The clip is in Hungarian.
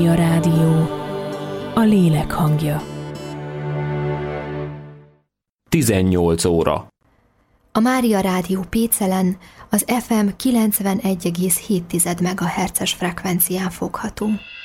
A rádió, a lélek hangja. 18 óra. A Mária Rádió Pécelen az FM 91,7 MHz-es frekvencián fogható.